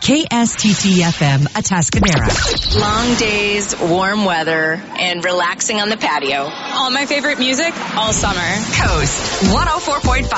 KSTT-FM Atascadero. Long days, warm weather, and relaxing on the patio. All my favorite music all summer. Coast 104.5.